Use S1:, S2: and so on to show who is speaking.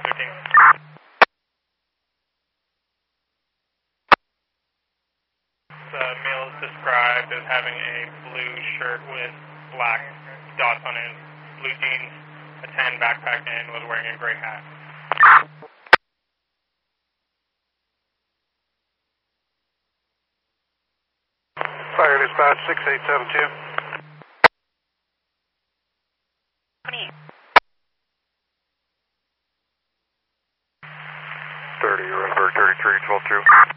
S1: The male is described as having a blue shirt with black dots on it, blue jeans, a tan backpack, and was wearing a gray hat.
S2: Fire dispatch 6872. 30, Rosenberg 33, 12-2.